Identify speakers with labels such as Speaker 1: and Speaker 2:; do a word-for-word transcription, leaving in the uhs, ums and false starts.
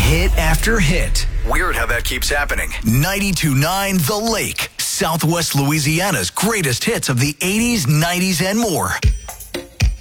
Speaker 1: Hit after hit. Weird how that keeps happening. ninety-two point nine The Lake. Southwest Louisiana's greatest hits of the eighties, nineties, and more.